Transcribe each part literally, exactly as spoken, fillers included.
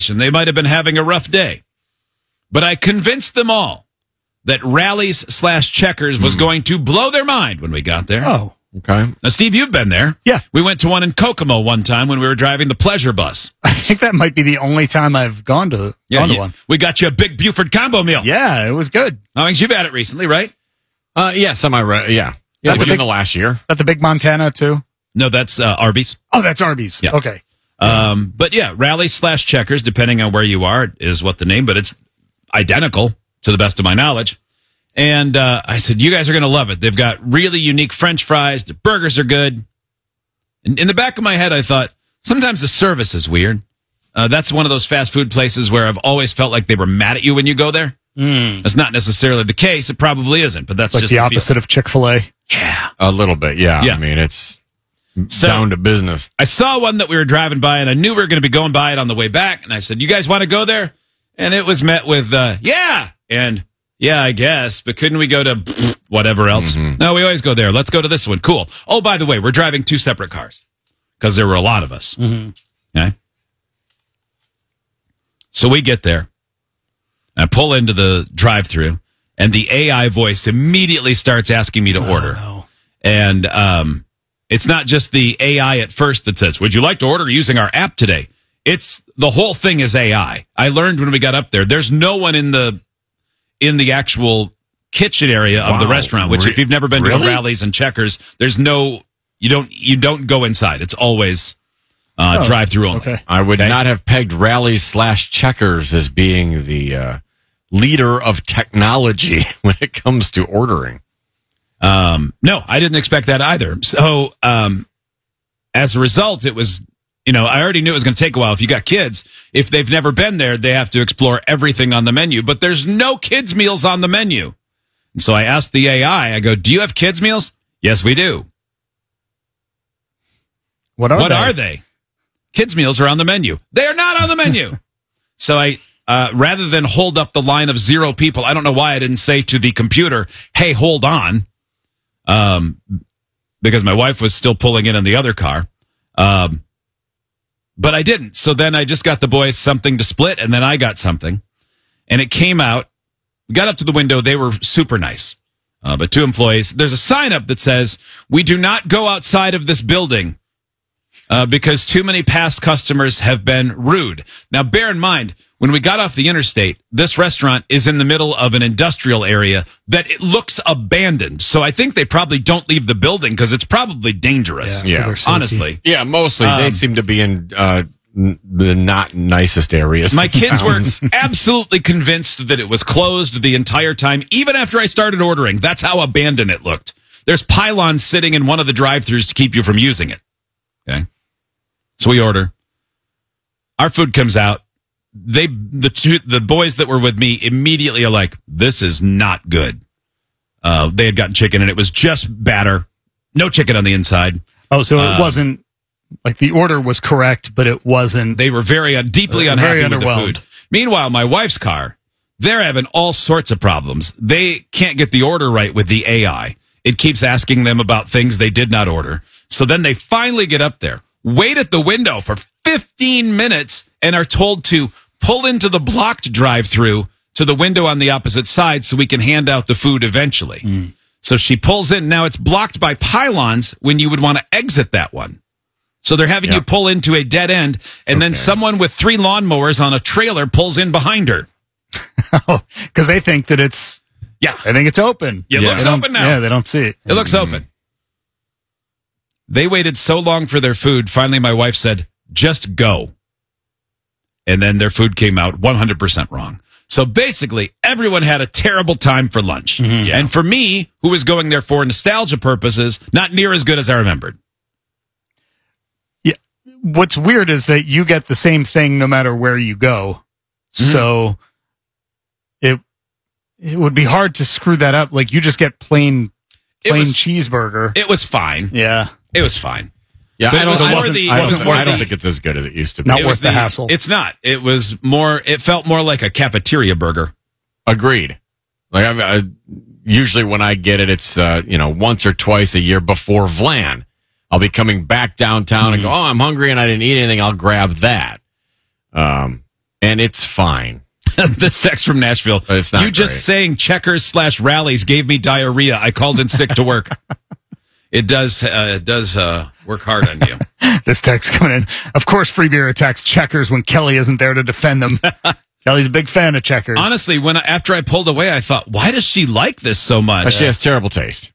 They might have been having a rough day. But I convinced them all that Rallies slash Checkers was mm. going to blow their mind when we got there. Oh, okay. Now, Steve, you've been there. Yeah. We went to one in Kokomo one time when we were driving the pleasure bus. I think that might be the only time I've gone to, yeah, gone to you, one. We got you a big Buford combo meal. Yeah, it was good. I mean, you've had it recently, right? Uh, yeah, semi. Yeah, yeah, within the last year. Is that the Big Montana, too? No, that's uh, Arby's. Oh, that's Arby's. Yeah. Okay. Um, but yeah, Rallies slash Checkers, depending on where you are, is what the name, but it's identical to the best of my knowledge. And uh, I said, you guys are going to love it. They've got really unique French fries. The burgers are good. And in the back of my head, I thought, sometimes the service is weird. Uh, that's one of those fast food places where I've always felt like they were mad at you when you go there. Mm. That's not necessarily the case. It probably isn't, but that's like just the, the opposite feel. of Chick-fil-A. Yeah. A little bit, yeah. yeah. I mean, it's so, down to business. I saw one that we were driving by, and I knew we were going to be going by it on the way back. And I said, you guys want to go there? And it was met with, uh, yeah. And yeah, I guess. But couldn't we go to whatever else? Mm-hmm. No, we always go there. Let's go to this one. Cool. Oh, by the way, we're driving two separate cars because there were a lot of us. Mm-hmm. Okay. So we get there. I pull into the drive-thru, and the A I voice immediately starts asking me to oh, order. No. And um, it's not just the A I at first that says, would you like to order using our app today? It's the whole thing is A I. I learned when we got up there, there's no one in the in the actual kitchen area of wow. the restaurant, which Re- if you've never been really? to Rallies and Checkers, there's no, you don't, you don't go inside. It's always uh, oh, drive-through only. Okay. I would okay? not have pegged Rallies slash Checkers as being the uh, leader of technology when it comes to ordering. Um, no, I didn't expect that either. So, um, as a result, it was, you know, I already knew it was going to take a while. If you got kids, if they've never been there, they have to explore everything on the menu, but there's no kids meals on the menu. And so I asked the A I, I go, do you have kids meals? Yes, we do. What are what they? are they? Kids meals are on the menu. They are not on the menu. So I, uh, rather than hold up the line of zero people, I don't know why I didn't say to the computer, hey, hold on. Um, because my wife was still pulling in in the other car. Um, but I didn't. So then I just got the boys something to split, and then I got something. And it came out. We got up to the window. They were super nice. Uh, but two employees, there's a sign up that says, we do not go outside of this building uh, because too many past customers have been rude. Now, bear in mind, when we got off the interstate, this restaurant is in the middle of an industrial area that it looks abandoned. So I think they probably don't leave the building because it's probably dangerous. Yeah, yeah. honestly. Yeah, mostly um, they seem to be in uh, n- the not nicest areas. My kids were absolutely convinced that it was closed the entire time, even after I started ordering. That's how abandoned it looked. There's pylons sitting in one of the drive-thrus to keep you from using it. Okay. So we order. Our food comes out. They, the two, the boys that were with me immediately are like, this is not good. Uh, they had gotten chicken and it was just batter. No chicken on the inside. Oh, so it uh, wasn't like the order was correct, but it wasn't. They were very uh, deeply uh, unhappy very with the underwhelmed. food. Meanwhile, my wife's car, they're having all sorts of problems. They can't get the order right with the A I. It keeps asking them about things they did not order. So then they finally get up there, wait at the window for fifteen minutes, and are told to pull into the blocked drive-thru to the window on the opposite side so we can hand out the food eventually. Mm. So she pulls in. Now it's blocked by pylons when you would want to exit that one. So they're having yep. you pull into a dead end, and okay. then someone with three lawnmowers on a trailer pulls in behind her. Because they think that it's, yeah, I think it's open. It yeah. looks open now. Yeah, they don't see it. It looks mm-hmm. open. They waited so long for their food. Finally, my wife said, just go. And then their food came out one hundred percent wrong. So basically, everyone had a terrible time for lunch. Mm-hmm. Yeah. And for me, who was going there for nostalgia purposes, not near as good as I remembered. Yeah. What's weird is that you get the same thing no matter where you go. Mm-hmm. So it it would be hard to screw that up. Like, you just get plain plain was, cheeseburger. It was fine. Yeah. It was fine. Yeah, but I don't, was I don't, the, I wasn't don't, worth I don't the, think it's as good as it used to be. Not it worth the, the hassle. It's not. It was more, it felt more like a cafeteria burger. Agreed. Like I, I usually when I get it, it's, uh, you know, once or twice a year before Vlan. I'll be coming back downtown mm-hmm. and go, oh, I'm hungry and I didn't eat anything. I'll grab that. Um, and it's fine. This text from Nashville. But it's not you just great. saying checkers slash rallies gave me diarrhea. I called in sick to work. It does uh, it does uh, work hard on you. This text coming in. Of course, Free Beer attacks checkers when Kelly isn't there to defend them. Kelly's a big fan of checkers. Honestly, when I, after I pulled away, I thought, why does she like this so much? Uh, she has terrible taste.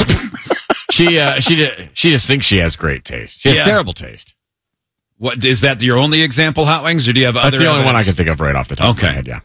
she uh, she did, she just thinks she has great taste. She has Yeah. terrible taste. What is that? Your only example, Hot Wings, or do you have other? That's the only one I evidence? can think of right off the top Okay. of my head. Yeah.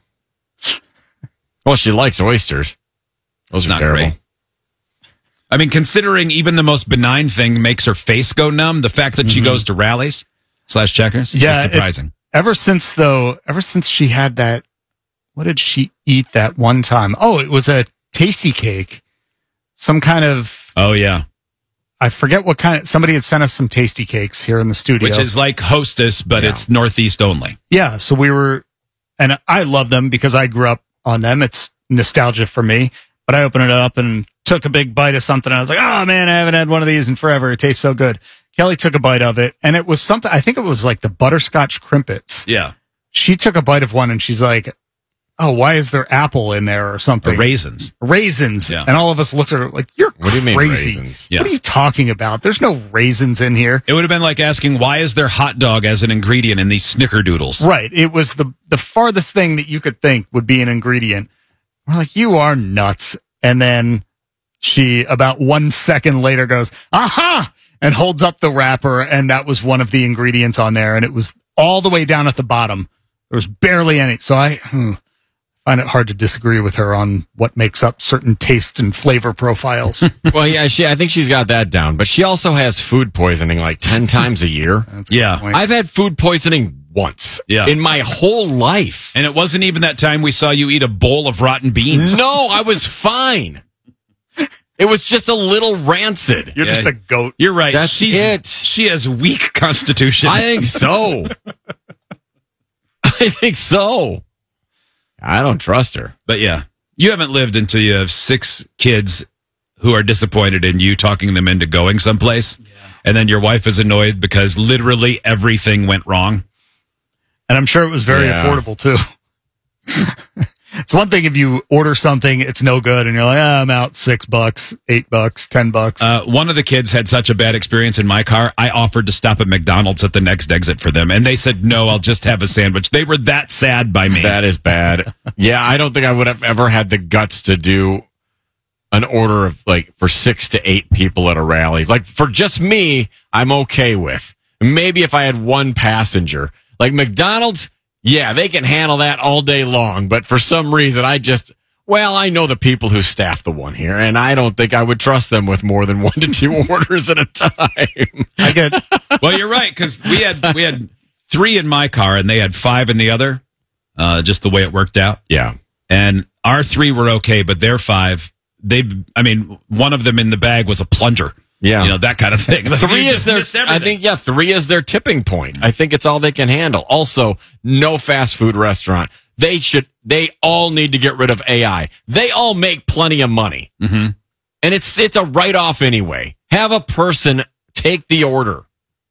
Well, she likes oysters. Those are Not terrible. great. I mean, considering even the most benign thing makes her face go numb, the fact that she Mm-hmm. goes to rallies slash checkers Yeah, is it- surprising. Ever since, though, ever since she had that, what did she eat that one time? Oh, it was a tasty cake. Some kind of, Oh, yeah. I forget what kind of, somebody had sent us some tasty cakes here in the studio. Which is like Hostess, but Yeah. it's Northeast only. Yeah, so we were, and I love them because I grew up on them. It's nostalgia for me. But I opened it up and took a big bite of something. I was like, oh man, I haven't had one of these in forever. It tastes so good. Kelly took a bite of it, and it was something, I think it was like the butterscotch crimpets. Yeah. She took a bite of one and she's like, oh, why is there apple in there or something? Or raisins. Raisins. Yeah. And all of us looked at her like, you're What do you mean crazy. raisins? Yeah. What are you talking about? There's no raisins in here. It would have been like asking, why is there hot dog as an ingredient in these snickerdoodles? Right. It was the, the farthest thing that you could think would be an ingredient. We're like, you are nuts. And then she, about one second later, goes, aha, and holds up the wrapper. And that was one of the ingredients on there. And it was all the way down at the bottom. There was barely any. So I hmm, find it hard to disagree with her on what makes up certain taste and flavor profiles. Well, yeah, she. I think she's got that down, but she also has food poisoning like ten times a year. That's a good Yeah. point. I've had food poisoning once Yeah. in my whole life. And it wasn't even that time we saw you eat a bowl of rotten beans. No, I was fine. It was just a little rancid. You're Yeah. just a goat. You're right. That's She's, it. She has weak constitution. I think so. I think so. I don't trust her. But yeah, you haven't lived until you have six kids who are disappointed in you talking them into going someplace. And then your wife is annoyed because literally everything went wrong. And I'm sure it was very Yeah. affordable too. It's one thing if you order something, it's no good, and you're like, ah, I'm out six bucks, eight bucks, ten bucks. Uh, one of the kids had such a bad experience in my car. I offered to stop at McDonald's at the next exit for them. And they said, no, I'll just have a sandwich. They were that sad by me. That is bad. Yeah, I don't think I would have ever had the guts to do an order of like for six to eight people at a rally. Like for just me, I'm okay with. Maybe if I had one passenger. Like McDonald's, yeah, they can handle that all day long. But for some reason, I just, well, I know the people who staff the one here, and I don't think I would trust them with more than one to two orders at a time. I get, Well, you're right, because we had we had three in my car and they had five in the other. Uh, just the way it worked out. Yeah. And our three were okay, but their five, they, I mean, one of them in the bag was a plunger. Yeah. You know, that kind of thing. Like, Three you is their, missed I everything. think, yeah, three is their tipping point. I think it's all they can handle. Also, no fast food restaurant. They should, they all need to get rid of A I. They all make plenty of money. Mm-hmm. And it's, it's a write off anyway. Have a person take the order.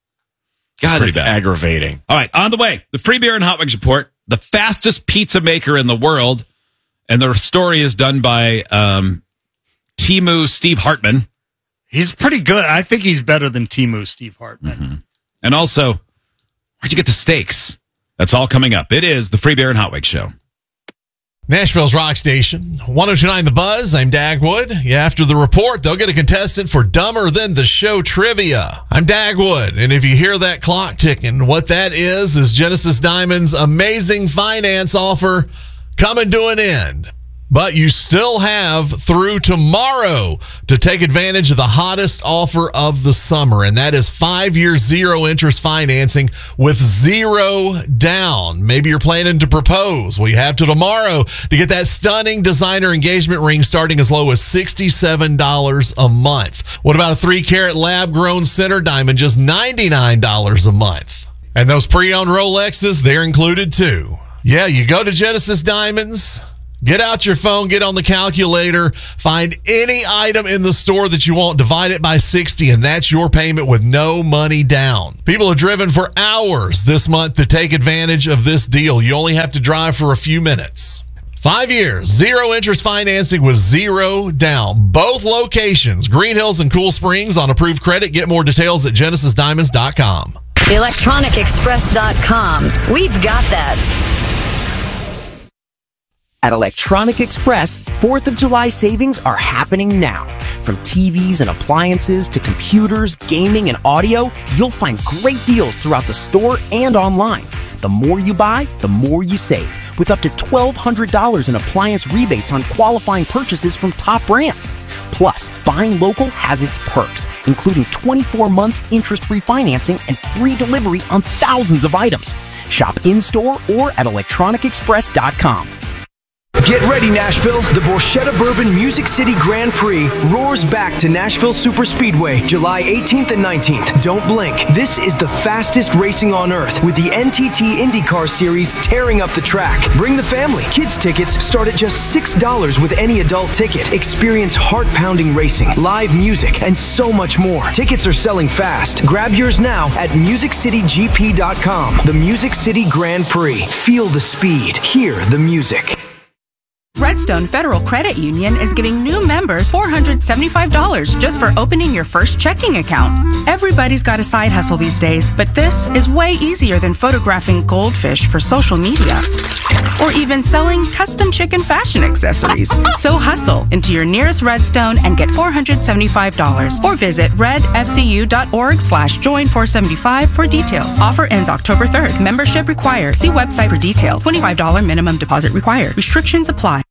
God, pretty it's bad. aggravating. All right, on the way, the Free Beer and Hot Wings report, the fastest pizza maker in the world. And the story is done by um, Temu Steve Hartman. he's pretty good. I think he's better than Temu Steve Hartman. Mm-hmm. And also, where'd you get the steaks? That's all coming up. It is the Free Beer and Hot Wings Show. Nashville's Rock Station, one oh two point nine The Buzz. I'm Dagwood. Yeah, after the report, they'll get a contestant for Dumber Than the Show trivia. I'm Dagwood, and if you hear that clock ticking, what that is is Genesis Diamond's amazing finance offer coming to an end. But you still have through tomorrow to take advantage of the hottest offer of the summer, and that is five-year zero-interest financing with zero down. Maybe you're planning to propose. Well, you have to tomorrow to get that stunning designer engagement ring starting as low as sixty-seven dollars a month. What about a three-carat lab-grown center diamond, just ninety-nine dollars a month? And those pre-owned Rolexes, they're included too. Yeah, you go to Genesis Diamonds, Get out your phone, get on the calculator, find any item in the store that you want, divide it by sixty, and that's your payment with no money down. People have driven for hours this month to take advantage of this deal. You only have to drive for a few minutes. Five years, zero interest financing with zero down. Both locations, Green Hills and Cool Springs, on approved credit. Get more details at genesis diamonds dot com. electronic express dot com. We've got that. At Electronic Express, fourth of July savings are happening now. From T Vs and appliances to computers, gaming, and audio, you'll find great deals throughout the store and online. The more you buy, the more you save, with up to twelve hundred dollars in appliance rebates on qualifying purchases from top brands. Plus, buying local has its perks, including twenty-four months interest-free financing and free delivery on thousands of items. Shop in-store or at electronic express dot com. Get ready, Nashville. The Borchetta Bourbon Music City Grand Prix roars back to Nashville Super Speedway July eighteenth and nineteenth. Don't blink. This is the fastest racing on earth, with the N T T IndyCar Series tearing up the track. Bring the family. Kids tickets start at just six dollars with any adult ticket. Experience heart-pounding racing, live music, and so much more. Tickets are selling fast. Grab yours now at music city g p dot com. The Music City Grand Prix. Feel the speed. Hear the music. Redstone Federal Credit Union is giving new members four hundred seventy-five dollars just for opening your first checking account. Everybody's got a side hustle these days, but this is way easier than photographing goldfish for social media or even selling custom chicken fashion accessories. So hustle into your nearest Redstone and get four hundred seventy-five dollars, or visit redfcu.org slash join 475 for details. Offer ends October third. Membership required. See website for details. twenty-five dollars minimum deposit required. Restrictions apply.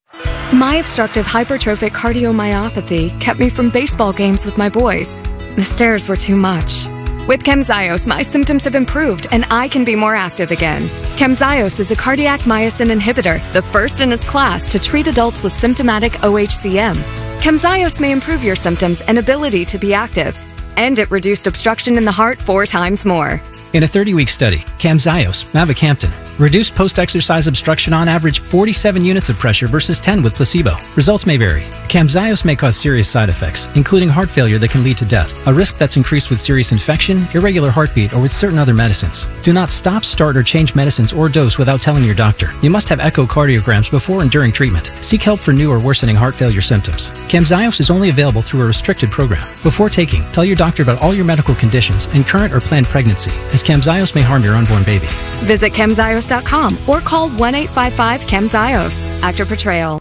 My obstructive hypertrophic cardiomyopathy kept me from baseball games with my boys. The stairs were too much. With Camzyos, my symptoms have improved and I can be more active again. Camzyos is a cardiac myosin inhibitor, the first in its class to treat adults with symptomatic O H C M. Camzyos may improve your symptoms and ability to be active, and it reduced obstruction in the heart four times more. In a thirty-week study, Camzyos, mavacamten, reduced post-exercise obstruction on average forty-seven units of pressure versus ten with placebo. Results may vary. Camzyos may cause serious side effects, including heart failure that can lead to death, a risk that's increased with serious infection, irregular heartbeat, or with certain other medicines. Do not stop, start, or change medicines or dose without telling your doctor. You must have echocardiograms before and during treatment. Seek help for new or worsening heart failure symptoms. Camzyos is only available through a restricted program. Before taking, tell your doctor about all your medical conditions and current or planned pregnancy, as Camzyos may harm your unborn baby. Visit camzyos dot com or call one eight five five camzyos. Actor Portrayal.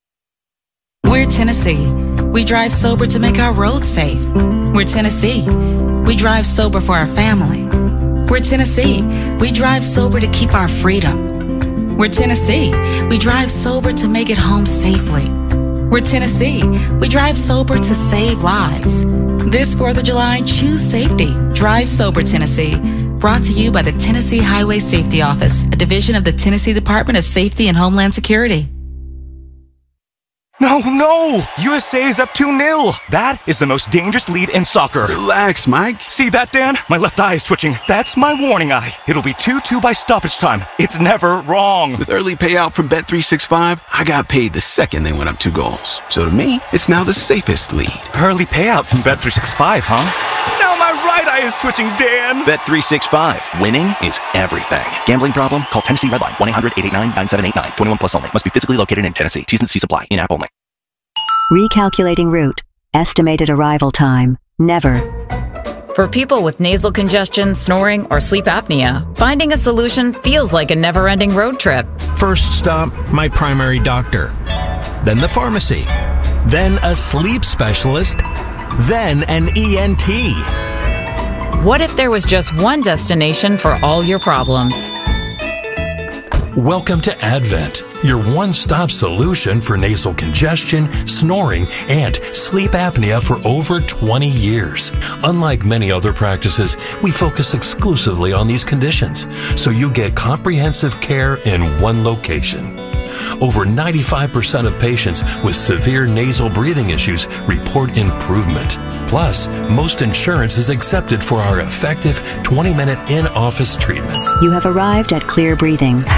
We're Tennessee. We drive sober to make our roads safe. We're Tennessee. We drive sober for our family. We're Tennessee. We drive sober to keep our freedom. We're Tennessee. We drive sober to make it home safely. We're Tennessee. We drive sober to save lives. This fourth of July, choose safety. Drive sober, Tennessee. Brought to you by the Tennessee Highway Safety Office, a division of the Tennessee Department of Safety and Homeland Security. No, no! U S A is up two nil. That is the most dangerous lead in soccer. Relax, Mike. See that, Dan? My left eye is twitching. That's my warning eye. It'll be two two by stoppage time. It's never wrong. With early payout from Bet three sixty-five, I got paid the second they went up two goals. So to me, it's now the safest lead. Early payout from Bet three sixty-five, huh? Now my right eye is twitching, Dan. Bet three sixty-five. Winning is everything. Gambling problem? Call Tennessee Redline. one eight hundred eight eight nine nine seven eight nine. twenty-one plus only. Must be physically located in Tennessee. T's and C's apply. In-app only. Recalculating route. Estimated arrival time. Never. For people with nasal congestion, snoring, or sleep apnea, finding a solution feels like a never-ending road trip. First stop, my primary doctor. Then the pharmacy. Then a sleep specialist. Then an E N T. What if there was just one destination for all your problems? Welcome to Advent, your one-stop solution for nasal congestion, snoring, and sleep apnea for over twenty years. Unlike many other practices, we focus exclusively on these conditions, so you get comprehensive care in one location. Over ninety-five percent of patients with severe nasal breathing issues report improvement. Plus, most insurance is accepted for our effective twenty-minute in-office treatments. You have arrived at Clear Breathing.